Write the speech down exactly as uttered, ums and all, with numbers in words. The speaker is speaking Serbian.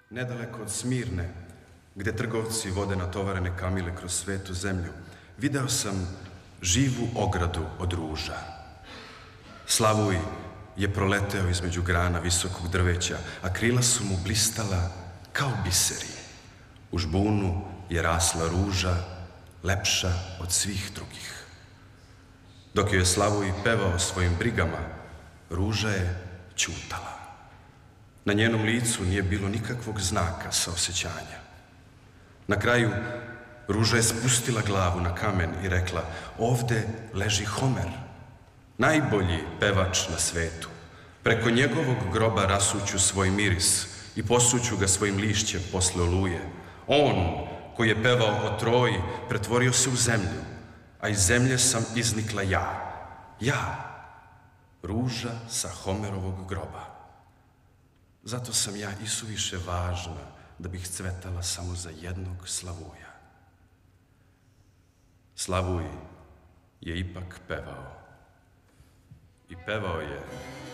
nedaleko od Smirne, gde trgovci vode natovarene kamile kroz svetu zemlju, video sam živu ogradu od ruža. Slavuj je proleteo između grana visokog drveća, a krila su mu blistala kao biseri. U žbunu je rasla ruža, lepša od svih drugih. Dok joj je Slavuj pevao svojim brigama, ruža je ćutala. Na njenom licu nije bilo nikakvog znaka saosećanja. Na kraju, ruža je spustila glavu na kamen i rekla: ovde leži Homer, najbolji pevač na svetu. Preko njegovog groba rasuću svoj miris i posuću ga svojim lišćem posle oluje. On, koji je pevao o Troji, pretvorio se u zemlju, a iz zemlje sam iznikla ja. Ja, ruža sa Homerovog groba. Zato sam ja isuviše važna da bih cvetala samo za jednog Slavuja. Slavuj je ipak pevao. I pevao je